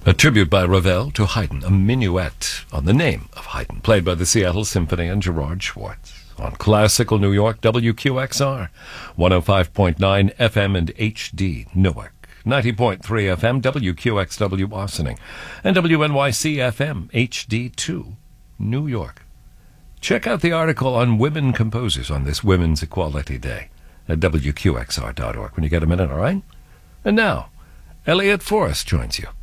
A tribute by Ravel to Haydn, a minuet on the name of Haydn, played by the Seattle Symphony and Gerard Schwartz. On Classical New York, WQXR, 105.9 FM and HD Newark, 90.3 FM, WQXW Ossining, and WNYC FM, HD2 New York. Check out the article on women composers on this Women's Equality Day at WQXR.org when you get a minute, all right? And now, Elliot Forrest joins you.